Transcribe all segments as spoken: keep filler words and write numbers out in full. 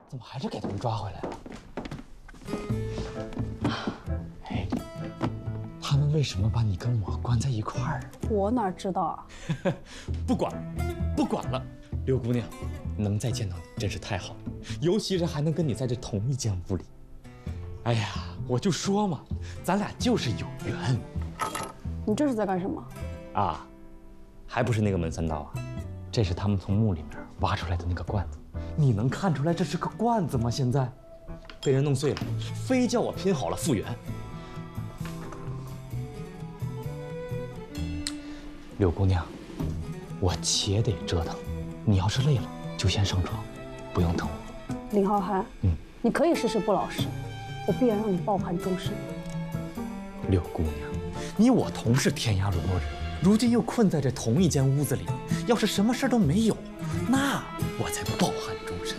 怎么还是给他们抓回来了？哎，他们为什么把你跟我关在一块儿？ 我哪知道啊？ 不管，不管了，柳姑娘，能再见到你真是太好了，尤其是还能跟你在这同一间屋里。哎呀，我就说嘛，咱俩就是有缘。 你这是在干什么？ 啊，还不是那个门三刀啊？这是他们从墓里面挖出来的那个罐子。你能看出来这是个罐子吗？现在被人弄碎了，非叫我拼好了复原。柳姑娘，我且得折腾，你要是累了就先上床，不用等我。 林浩瀚，嗯，你可以试试不老实，我必然让你抱憾终身。 柳姑娘，你我同是天涯沦落人，如今又困在这同一间屋子里，要是什么事都没有，那我才抱憾终身。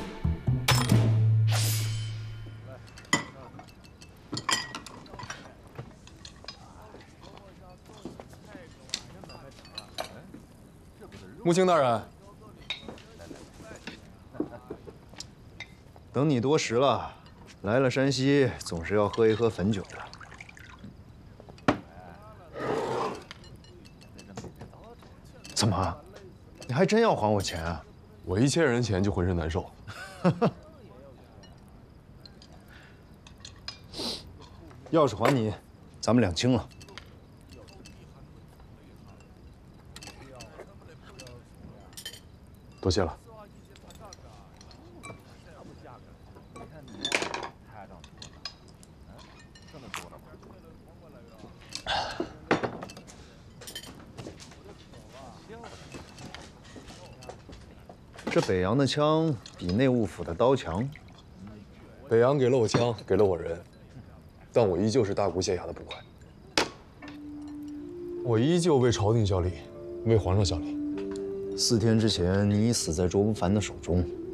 穆青大人， 等你多时了，来了山西总是要喝一喝汾酒的。怎么，你还真要还我钱啊？ 我一欠人钱就浑身难受。 钥匙还你，咱们两清了。 多谢了。 这北洋的枪比内务府的刀强。 北洋给了我枪，给了我人，但我依旧是大姑县衙的捕快。我依旧为朝廷效力，为皇上效力。 四天之前，你已死在卓不凡的手中。